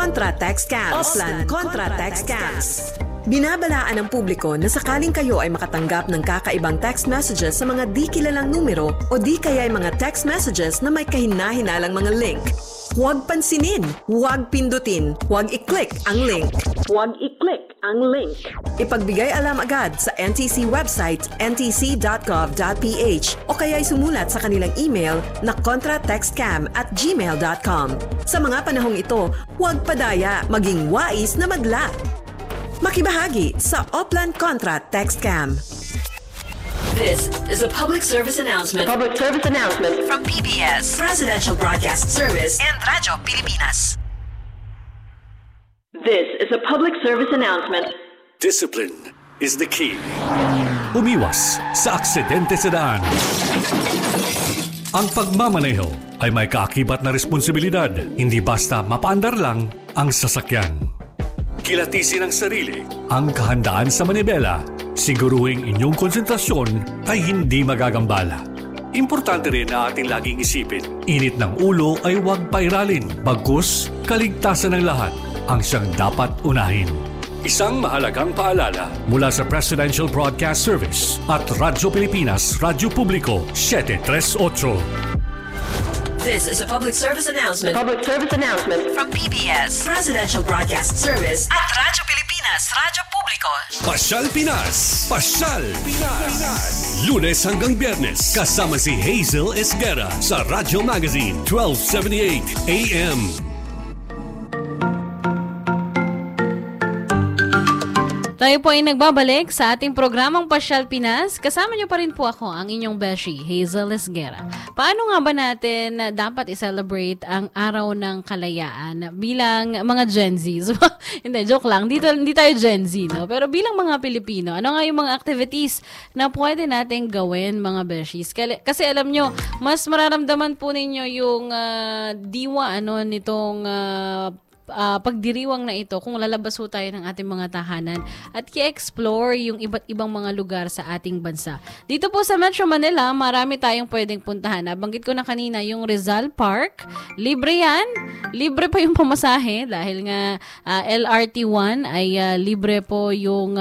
Contra Text Scams. Oplan Contra Text Scams. Binabalaan ng publiko na sakaling kayo ay makatanggap ng kakaibang text messages sa mga di kilalang numero o di kaya ay mga text messages na may kahina-hinalang mga link. Huwag pansinin, huwag pindutin, huwag i-click ang link. Huwag i-click ang link. Ipagbigay alam agad sa NTC website ntc.gov.ph o kaya ay sumulat sa kanilang email na contratextcam@gmail.com. Sa mga panahong ito, huwag padaya, maging wais na magla. Makibahagi sa Oplan Contra Text Scam. This is a public service announcement. Public service announcement From PBS, Presidential Broadcast Service, and Radyo Pilipinas. This is a public service announcement. Discipline is the key. Umiwas sa aksidente sa daan. Ang pagmamaneho ay may kaakibat na responsibilidad. Hindi basta mapaandar lang ang sasakyan. Kilatisin ang sarili, ang kahandaan sa manibela. Siguruhing inyong konsentrasyon ay hindi magagambala. Importante rin na ating laging isipin, init ng ulo ay huwag pairalin. Bagkus, kaligtasan ng lahat ang siyang dapat unahin. Isang mahalagang paalala mula sa Presidential Broadcast Service at Radyo Pilipinas, Radyo Publiko 738. This is a public service announcement. Public service announcement From PBS, Presidential Broadcast Service, at Radyo Pilipinas, Radyo Publiko. Pasyal Pinas! Pasyal Pinas! Lunes hanggang Biyernes, kasama si Hazel Esguerra sa Radyo Magazine 1278 AM. Tayo po ay nagbabalik sa ating programang Pasyal Pinas. Kasama niyo pa rin po ako, ang inyong beshi, Hazel Esguerra. Paano nga ba natin dapat i-celebrate ang Araw ng Kalayaan bilang mga Gen Z? So, hindi, joke lang. Hindi tayo Gen Z, no? Pero bilang mga Pilipino, ano nga yung mga activities na pwede natin gawin, mga beshies? Kasi alam nyo, mas mararamdaman po ninyo yung diwa nitong pagdiriwang na ito kung lalabas po tayo ng ating mga tahanan at i-explore yung iba't ibang mga lugar sa ating bansa. Dito po sa Metro Manila, marami tayong pwedeng puntahan. Nabanggit ko na kanina yung Rizal Park. Libre yan. Libre pa yung pamasahe dahil nga LRT1 ay libre po yung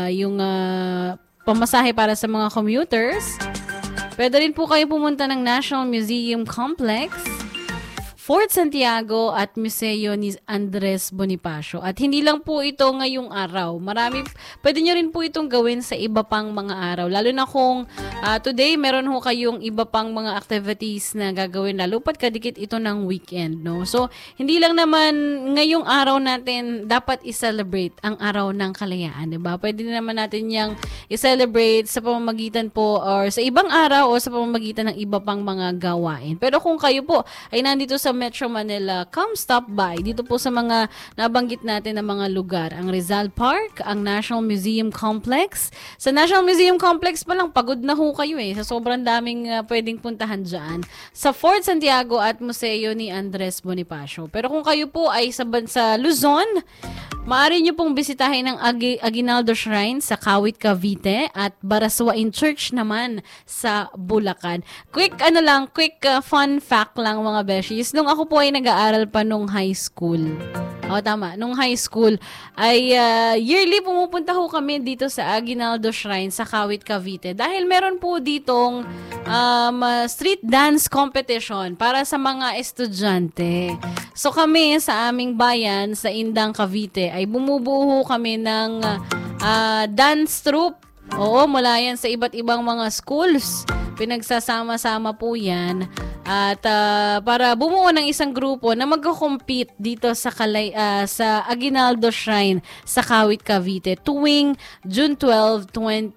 pamasahe para sa mga commuters. Pwede rin po kayo pumunta ng National Museum Complex, Fort Santiago at Museo ni Andres Bonifacio. At hindi lang po ito ngayong araw. Pwede nyo rin po itong gawin sa iba pang mga araw. Lalo na kung today meron ho kayong iba pang mga activities na gagawin. Lalo pat kadikit ito ng weekend, no? So, hindi lang naman ngayong araw natin dapat i-celebrate ang Araw ng Kalayaan, diba? Pwede naman natin yang i-celebrate sa pamamagitan po or sa ibang araw o sa pamamagitan ng iba pang mga gawain. Pero kung kayo po ay nandito sa Metro Manila, come stop by dito po sa mga nabanggit natin na mga lugar. Ang Rizal Park, ang National Museum Complex. Sa National Museum Complex pa lang, pagod na ho kayo sa sobrang daming pwedeng puntahan dyan. Sa Fort Santiago at Museo ni Andres Bonifacio. Pero kung kayo po ay sa Luzon, maaari nyo pong bisitahin ang Aguinaldo Shrine sa Kawit, Cavite at Baraswain Church naman sa Bulacan. Quick fun fact lang, mga beshies. Nung ako po ay nag-aaral pa nung high school. Tama. Nung high school ay yearly pumupunta ho kami dito sa Aguinaldo Shrine sa Kawit, Cavite. Dahil meron po ditong street dance competition para sa mga estudyante. So kami sa aming bayan, sa Indang, Cavite, ay bumubuo kami ng dance troupe. Oo, mula yan sa iba't ibang mga schools. Pinagsasama-sama po yan. At para bumuo ng isang grupo na magko-compete dito sa Aguinaldo Shrine sa Kawit, Cavite tuwing June 12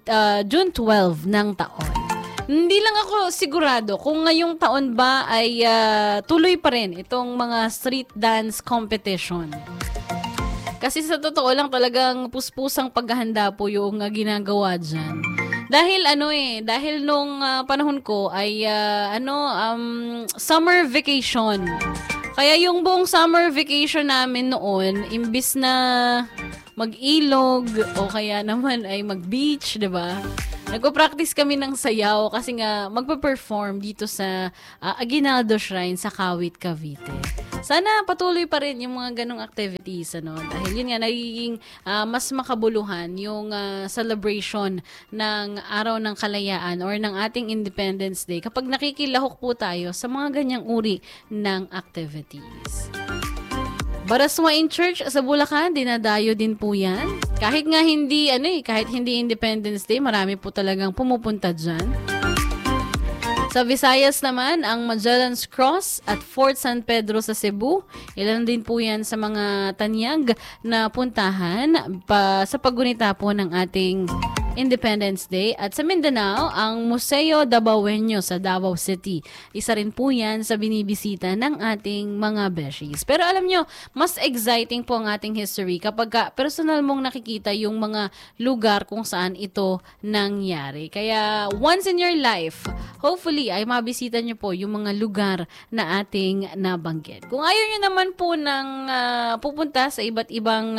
ng taon. Hindi lang ako sigurado kung ngayong taon ba ay tuloy pa rin itong mga street dance competition. Kasi sa totoo lang talagang puspusang paghahanda po yung ginagawa dyan. Dahil nung panahon ko ay summer vacation. Kaya yung buong summer vacation namin noon, imbis na mag-ilog o kaya naman ay mag-beach, 'di ba? Nagpo-practice kami ng sayaw kasi nga magpe-perform dito sa Aguinaldo Shrine sa Kawit, Cavite. Sana patuloy pa rin yung mga ganong activities, ano? Dahil yun nga, nagiging mas makabuluhan yung celebration ng Araw ng Kalayaan or ng ating Independence Day kapag nakikilahok po tayo sa mga ganyang uri ng activities. Baraswain Church sa Bulacan, dinadayo din po yan. Kahit nga hindi, kahit hindi Independence Day, marami po talagang pumupunta dyan. Sa Visayas naman, ang Magellan's Cross at Fort San Pedro sa Cebu. Ilan din po yan sa mga tanyag na puntahan sa paggunita po ng ating Independence Day. At sa Mindanao, ang Museo Dabawenyo sa Davao City. Isa rin po yan sa binibisita ng ating mga beshies. Pero alam nyo, mas exciting po ang ating history kapag personal mong nakikita yung mga lugar kung saan ito nangyari. Kaya once in your life, hopefully ay mabisita nyo po yung mga lugar na ating nabanggit. Kung ayaw nyo naman po ng pupunta sa iba't ibang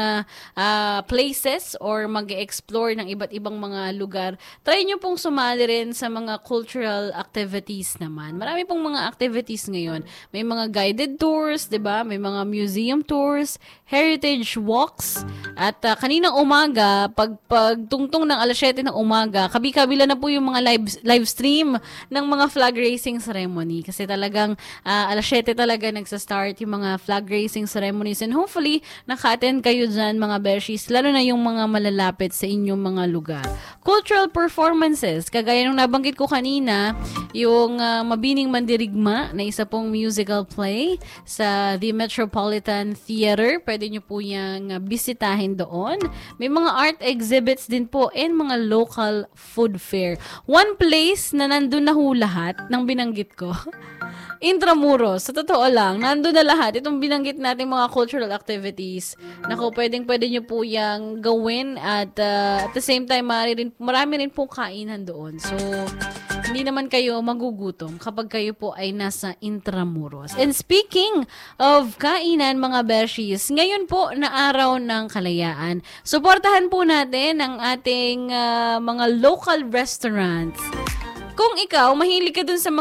places or mag-explore ng iba't ibang mga lugar, try nyo pong sumali rin sa mga cultural activities naman. Marami pong mga activities ngayon. May mga guided tours, 'di ba? May mga museum tours, heritage walks, at kaninang umaga, pagtungtong ng 7:00 ng umaga, kabi-kabila na po yung mga live stream ng mga flag racing ceremony. Kasi talagang 7:00 talaga nagsa-start yung mga flag racing ceremonies, and hopefully naka-attend kayo dyan mga beshies, lalo na yung mga malalapit sa inyong mga lugar. Cultural performances, kagaya nung nabanggit ko kanina, yung Mabining Mandirigma na isa pong musical play sa The Metropolitan Theater. Pwede nyo po yung bisitahin doon. May mga art exhibits din po and mga local food fair. One place na nandun na ho lahat ng binanggit ko, Intramuros. Sa totoo lang, nandun na lahat. Itong binanggit natin mga cultural activities. Naku, pwede nyo po yung gawin at the same time, marami rin po kainan doon. So, hindi naman kayo magugutom kapag kayo po ay nasa Intramuros. And speaking of kainan mga beshies, ngayon po na araw ng Kalayaan, suportahan po natin ang ating mga local restaurants. Kung ikaw, mahilig ka dun sa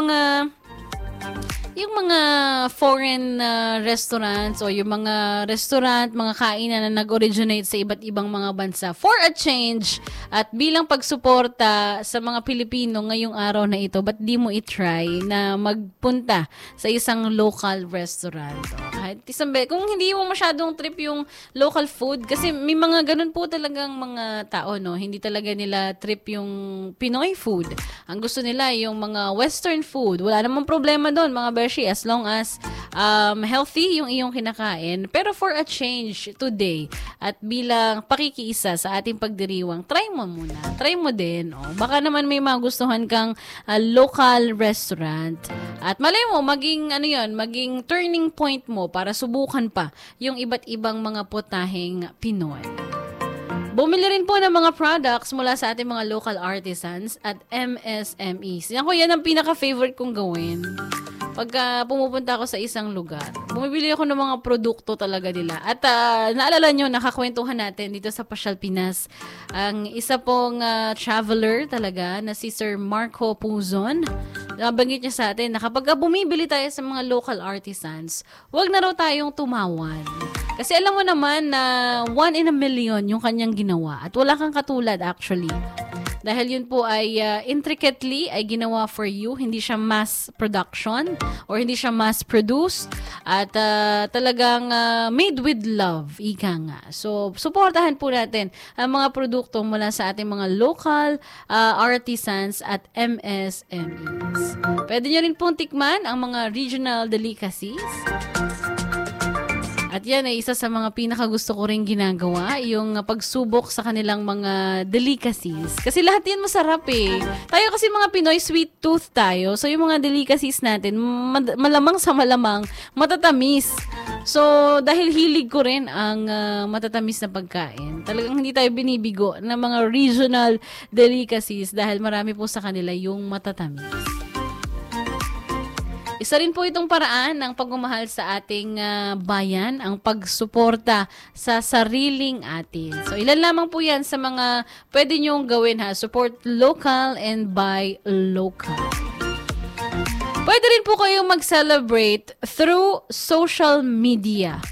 yung mga foreign restaurants o yung mga restaurant, mga kainan na nag-originate sa iba't ibang mga bansa, for a change at bilang pagsuporta sa mga Pilipino ngayong araw na ito, ba't di mo i-try na magpunta sa isang local restaurant? Kahit kung hindi mo masyadong trip yung local food, kasi may mga ganun po talagang mga tao, no? Hindi talaga nila trip yung Pinoy food. Ang gusto nila yung mga Western food. Wala namang problema doon, mga beshi, as long as healthy yung iyong kinakain. Pero for a change today, at bilang pakikiisa sa ating pagdiriwang, try mo muna. Try mo din. Oh. Baka naman may magustuhan kang local restaurant. At malay mo, maging turning point mo para subukan pa yung iba't ibang mga putaheng Pinoy. Bumili rin po ng mga products mula sa ating mga local artisans at MSMEs. Yan ang pinaka-favorite kong gawin. Pagka pumupunta ako sa isang lugar, bumibili ako ng mga produkto talaga nila. At naalala nyo, nakakwentuhan natin dito sa Pasyal Pinas, ang isa pong traveler talaga na si Sir Marco Puzon. Nabanggit niya sa atin na kapag bumibili tayo sa mga local artisans, wag na raw tayong tumawan. Kasi alam mo naman na 1 in a million yung kanyang ginawa. At wala kang katulad actually. Dahil yun po ay intricately ay ginawa for you. Hindi siya mass production or hindi siya mass produced. At talagang made with love. Ika nga. So, suportahan po natin ang mga produkto mula sa ating mga local artisans at MSMEs. Pwede nyo rin pong tikman ang mga regional delicacies. At yan ay isa sa mga pinakagusto ko rin ginagawa, yung pagsubok sa kanilang mga delicacies. Kasi lahat yan masarap eh. Tayo kasi mga Pinoy, sweet tooth tayo. So yung mga delicacies natin, malamang sa malamang, matatamis. So dahil hilig ko rin ang matatamis na pagkain, talagang hindi tayo binibigo ng mga regional delicacies dahil marami po sa kanila yung matatamis. Isa rin po itong paraan ng pagmamahal sa ating bayan, ang pagsuporta sa sariling atin. So ilan lamang po yan sa mga pwede nyong gawin ha. Support local and buy local. Pwede rin po kayong mag-celebrate through social media.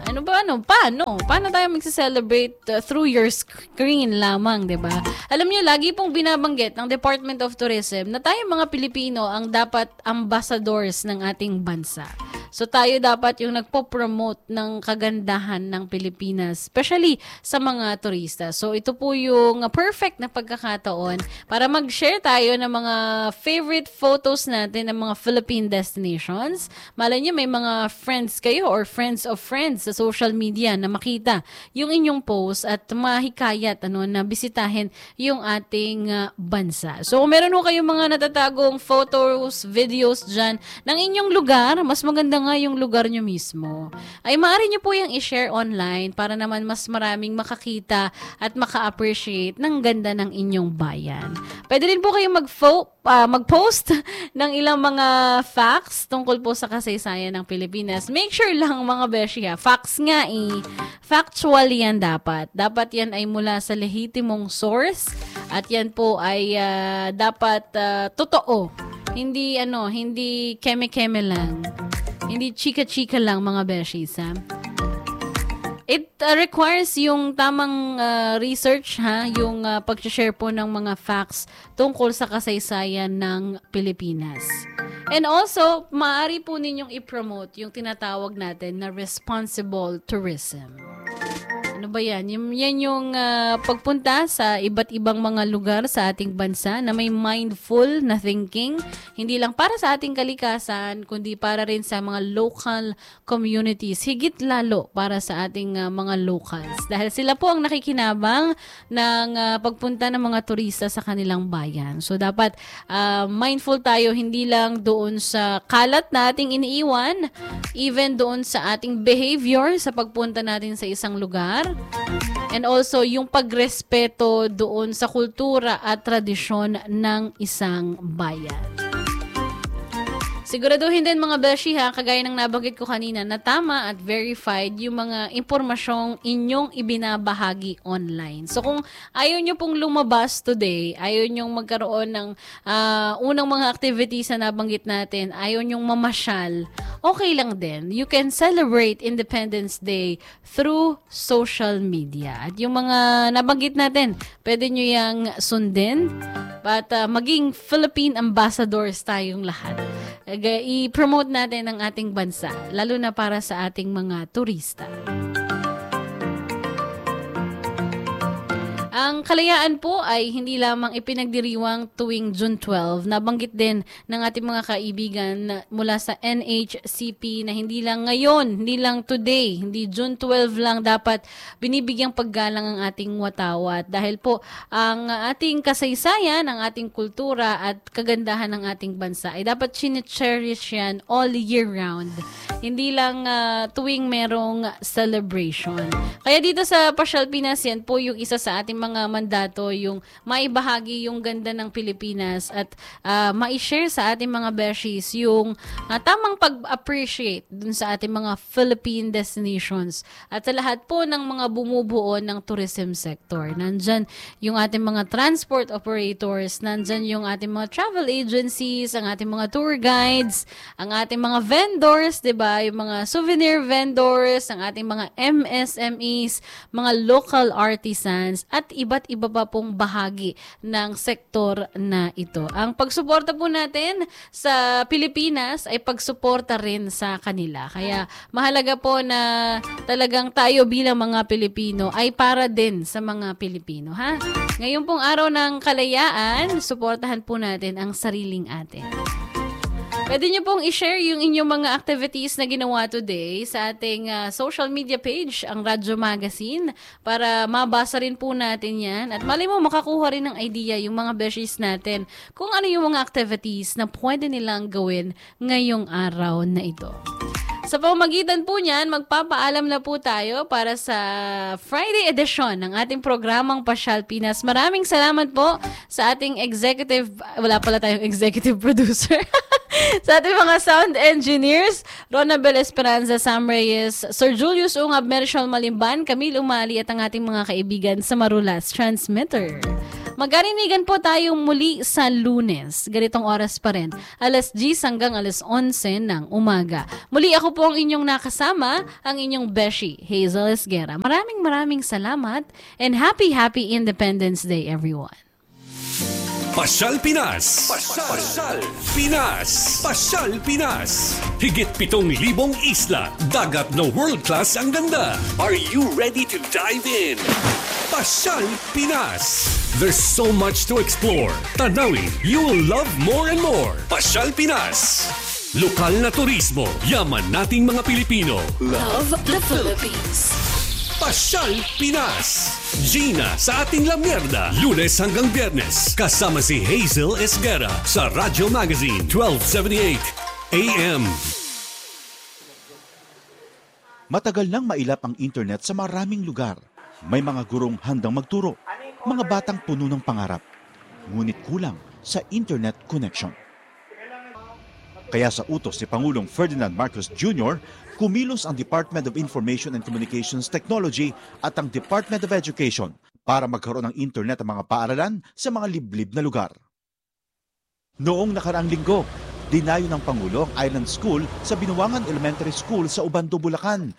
Paano tayo mag-celebrate through your screen lamang, 'di ba? Alam niyo, lagi pong binabanggit ng Department of Tourism na tayo mga Pilipino ang dapat ambassadors ng ating bansa. So tayo dapat yung nagpo-promote ng kagandahan ng Pilipinas, especially sa mga turista. So ito po yung perfect na pagkakataon para mag-share tayo ng mga favorite photos natin ng mga Philippine destinations. Malay niyo may mga friends kayo or friends of friends sa social media na makita yung inyong post at mahikayat na bisitahin yung ating bansa. So kung meron ho kayong mga natatagong photos, videos dyan ng inyong lugar, mas maganda nga yung lugar nyo mismo, ay maaari nyo po yung i-share online para naman mas maraming makakita at maka-appreciate ng ganda ng inyong bayan. Pwede rin po kayong mag-post ng ilang mga facts tungkol po sa kasaysayan ng Pilipinas. Make sure lang mga beshi facts nga factual yan dapat. Dapat yan ay mula sa lehitimong source at yan po ay dapat totoo. Hindi keme-keme lang. Hindi chika-chika lang mga beshies, ha? It requires yung tamang research, ha? Yung pag-share po ng mga facts tungkol sa kasaysayan ng Pilipinas. And also, maaari po ninyong i-promote yung tinatawag natin na responsible tourism. Ano ba yan? Yan yung pagpunta sa iba't ibang mga lugar sa ating bansa na may mindful na thinking. Hindi lang para sa ating kalikasan, kundi para rin sa mga local communities. Higit lalo para sa ating mga locals. Dahil sila po ang nakikinabang ng pagpunta ng mga turista sa kanilang bayan. So dapat mindful tayo hindi lang doon sa kalat na ating iniiwan, even doon sa ating behavior sa pagpunta natin sa isang lugar. And also, yung pagrespeto doon sa kultura at tradisyon ng isang bayan. Siguraduhin din mga beshi kagaya ng nabanggit ko kanina, na tama at verified yung mga impormasyong inyong ibinabahagi online. So kung ayaw nyo pong lumabas today, ayaw nyong magkaroon ng unang mga activities na nabanggit natin, ayaw nyong mamasyal, okay lang din. You can celebrate Independence Day through social media. At yung mga nabanggit natin, pwede nyo yang sundin at maging Philippine ambassadors tayong lahat. I-promote natin ang ating bansa, lalo na para sa ating mga turista. Ang kalayaan po ay hindi lamang ipinagdiriwang tuwing June 12. Nabanggit din ng ating mga kaibigan mula sa NHCP na hindi lang ngayon, hindi lang today, hindi June 12 lang dapat binibigyang paggalang ang ating watawat. Dahil po ang ating kasaysayan, ang ating kultura at kagandahan ng ating bansa ay dapat chine-cherish yan all year round. Hindi lang tuwing merong celebration. Kaya dito sa Pasyal Pinas, yan po yung isa sa ating mga mandato, yung maibahagi yung ganda ng Pilipinas at ma-share sa ating mga beshies yung tamang pag-appreciate dun sa ating mga Philippine destinations at sa lahat po ng mga bumubuo ng tourism sector. Nandyan yung ating mga transport operators, nandyan yung ating mga travel agencies, ang ating mga tour guides, ang ating mga vendors, diba? Yung mga souvenir vendors, ang ating mga MSMEs, mga local artisans, at iba't iba pa pong bahagi ng sektor na ito. Ang pagsuporta po natin sa Pilipinas ay pagsuporta rin sa kanila. Kaya mahalaga po na talagang tayo bilang mga Pilipino ay para din sa mga Pilipino, ha? Ngayon pong araw ng kalayaan, suportahan po natin ang sariling atin. Pwede nyo pong i-share yung inyong mga activities na ginawa today sa ating social media page, ang Radyo Magazine, para mabasa rin po natin yan. At malay mo, makakuha rin ng idea yung mga beshies natin kung ano yung mga activities na pwede nilang gawin ngayong araw na ito. Sa pamamagitan po niyan, magpapaalam na po tayo para sa Friday edition ng ating programang Pasyal Pinas. Maraming salamat po sa ating wala pala tayong executive producer. Sa ating mga sound engineers, Ronabel Esperanza, Sam Reyes, Sir Julius Ungab, Mercial Malimban, Camille Umali at ang ating mga kaibigan sa Marulas Transmitter. Magkarinigan po tayo muli sa Lunes. Ganitong oras pa rin. Alas 10 hanggang alas 11 ng umaga. Muli ako po ang inyong nakasama, ang inyong Beshi, Hazel Esguera. Maraming salamat and happy Independence Day everyone. Pasyal Pinas! Pasyal Pinas! Pasyal Pinas! Higit 7,000 isla, dagat na world-class ang ganda. Are you ready to dive in? Pasyal Pinas! There's so much to explore. Tanawin, you will love more and more. Pasyal Pinas! Lokal na turismo, yaman nating mga Pilipino. Love the Philippines. Pasyal Pinas! Gina sa ating La Mierda, Lunes hanggang Biyernes. Kasama si Hazel Esguera sa Radyo Magazine 1278 AM. Matagal nang mailap ang internet sa maraming lugar. May mga gurong handang magturo, mga batang puno ng pangarap. Ngunit kulang sa internet connection. Kaya sa utos ni Pangulong Ferdinand Marcos Jr., kumilos ang Department of Information and Communications Technology at ang Department of Education para magkaroon ng internet ang mga paaralan sa mga liblib na lugar. Noong nakaraang linggo, dinayo ng Pangulo ang Island School sa Binuangan Elementary School sa Ubando, Bulacan.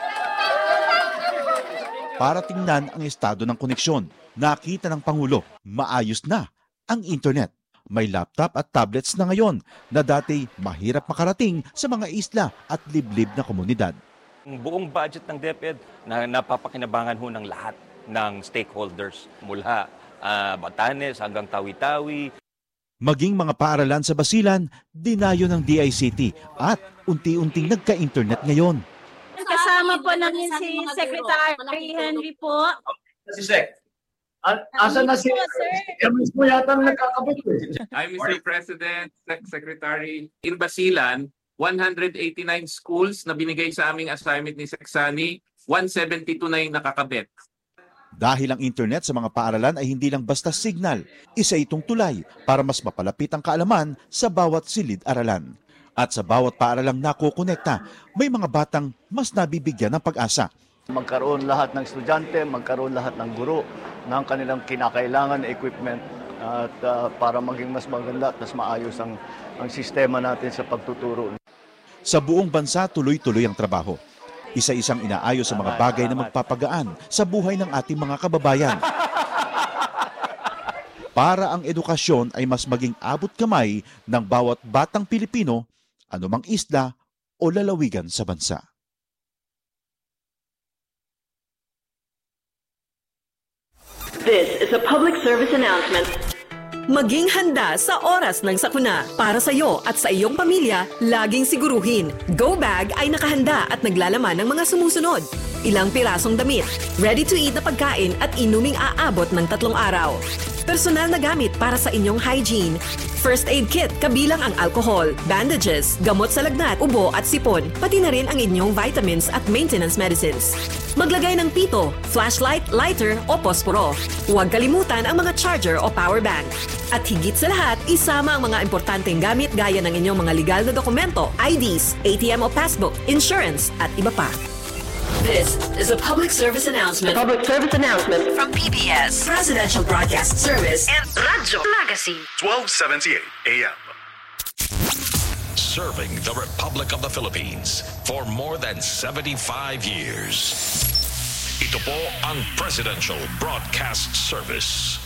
Para tingnan ang estado ng koneksyon, nakita ng Pangulo, maayos na ang internet. May laptop at tablets na ngayon na dati mahirap makarating sa mga isla at liblib na komunidad. Ang buong budget ng DepEd na napapakinabangan ho ng lahat ng stakeholders mula Batanes hanggang Tawi-Tawi. Maging mga paaralan sa Basilan, dinayo ng DICT at unti-unting nagka-internet ngayon. Kasama po namin si Secretary Henry po. Si Sec. Asa na si Emis mo yata nagkakabit eh. I'm Mr. President, Secretary. In Basilan, 189 schools na binigay sa aming assignment ni Seksani, 172 na yung nakakabit. Dahil ang internet sa mga paaralan ay hindi lang basta signal, isa itong tulay para mas mapalapit ang kaalaman sa bawat silid-aralan. At sa bawat paaralang nakokonekta, may mga batang mas nabibigyan ng pag-asa. Magkaroon lahat ng estudyante, magkaroon lahat ng guro ng kanilang kinakailangan na equipment at para maging mas maganda at mas maayos ang sistema natin sa pagtuturo. Sa buong bansa, tuloy-tuloy ang trabaho. Isa-isang inaayos sa mga bagay na magpapagaan sa buhay ng ating mga kababayan. Para ang edukasyon ay mas maging abot kamay ng bawat batang Pilipino, anumang isla o lalawigan sa bansa. This is a public service announcement. Maging handa sa oras ng sakuna. Para sa iyo at sa iyong pamilya, laging siguruhin, Go Bag ay nakahanda at naglalaman ng mga sumusunod. Ilang pirasong damit, ready-to-eat na pagkain at inuming aabot ng 3 araw. Personal na gamit para sa inyong hygiene. First aid kit kabilang ang alcohol, bandages, gamot sa lagnat, ubo at sipon, pati na rin ang inyong vitamins at maintenance medicines. Maglagay ng pito, flashlight, lighter o posporo. Huwag kalimutan ang mga charger o power bank. At higit sa lahat, isama ang mga importanteng gamit gaya ng inyong mga legal na dokumento, IDs, ATM o passbook, insurance at iba pa. This is a public service announcement. Public service announcement from PBS, Presidential Broadcast Service, and Radyo Magazine 1278 AM. Serving the Republic of the Philippines for more than 75 years. Ito po ang Presidential Broadcast Service.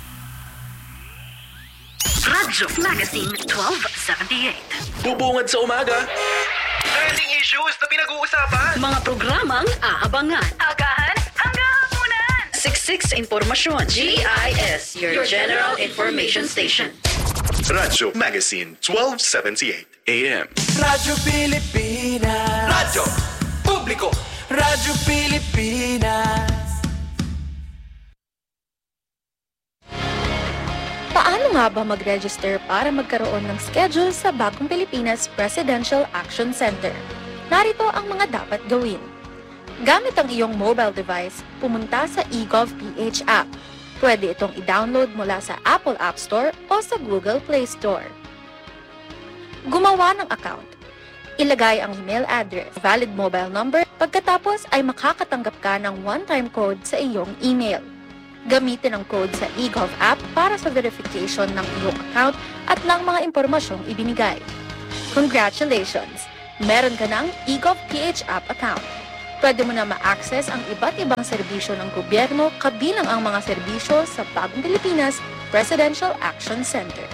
Radyo Magazine 1278. Bubungad sa umaga. Trending issues na pinag-uusapan. Mga programang aabangan. Agahan hanggang hapunan. Siksik sa impormasyon. GIS, your General Information Station. Radyo Magazine 1278 AM. Radyo Pilipinas. Radyo Publiko. Radyo Pilipinas. Paano nga ba mag-register para magkaroon ng schedule sa Bagong Pilipinas Presidential Action Center? Narito ang mga dapat gawin. Gamit ang iyong mobile device, pumunta sa eGov.ph app. Pwede itong i-download mula sa Apple App Store o sa Google Play Store. Gumawa ng account. Ilagay ang email address, valid mobile number, pagkatapos ay makakatanggap ka ng one-time code sa iyong email. Gamitin ang code sa eGov app para sa verification ng iyong account at ng mga impormasyong ibinigay. Congratulations! Meron ka ng eGov PH app account. Pwede mo na ma-access ang iba't ibang serbisyo ng gobyerno kabilang ang mga serbisyo sa Bagong Pilipinas Presidential Action Center.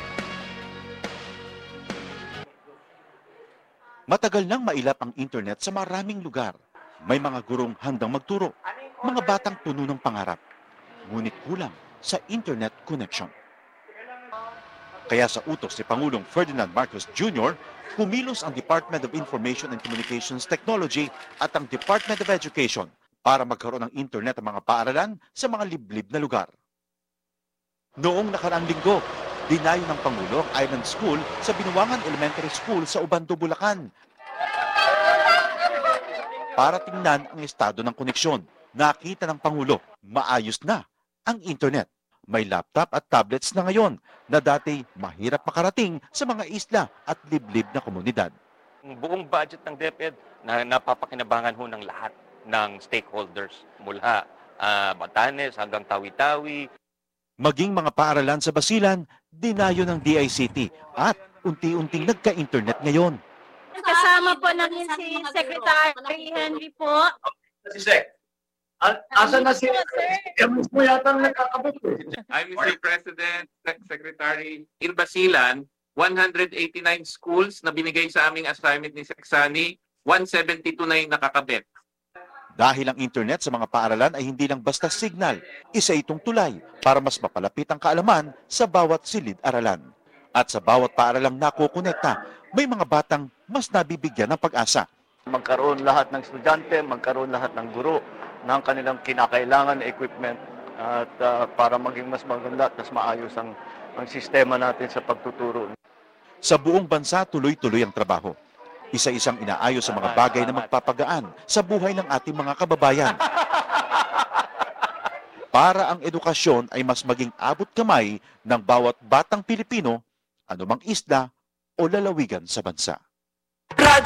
Matagal nang mailap ang internet sa maraming lugar. May mga gurong handang magturo, mga batang puno ng pangarap. Ngunit kulang sa internet connection. Kaya sa utos ni Pangulong Ferdinand Marcos Jr., kumilos ang Department of Information and Communications Technology at ang Department of Education para magkaroon ng internet ang mga paaralan sa mga liblib na lugar. Noong nakaraang linggo, dinayo ng Pangulo ang Island School sa Binuangan Elementary School sa Ubando, Bulacan. Para tingnan ang estado ng koneksyon, nakita ng Pangulo, maayos na ang internet. May laptop at tablets na ngayon na dati mahirap makarating sa mga isla at liblib na komunidad. Ang buong budget ng DepEd na napapakinabangan ho ng lahat ng stakeholders mula Batanes hanggang Tawi-Tawi. Maging mga paaralan sa Basilan, dinayo ng DICT at unti-unting nagka-internet ngayon. Kasama po namin si Secretary Henry po. Si Sec, asan na si Emus mo yata nakakabot eh. I'm Mr. President, Secretary. In Basilan, 189 schools na binigay sa aming assignment ni Seksani, 172 na yung nakakabit. Dahil ang internet sa mga paaralan ay hindi lang basta signal, isa itong tulay para mas mapalapit ang kaalaman sa bawat silid-aralan. At sa bawat paaralang nakukonekta, may mga batang mas nabibigyan ng pag-asa. Magkaroon lahat ng estudyante, magkaroon lahat ng guro ng kanilang kinakailangan na equipment at para maging mas maganda at mas maayos ang sistema natin sa pagtuturo. Sa buong bansa, tuloy-tuloy ang trabaho. Isa-isang inaayos sa mga bagay na magpapagaan sa buhay ng ating mga kababayan. Para ang edukasyon ay mas maging abot kamay ng bawat batang Pilipino, anumang isla o lalawigan sa bansa.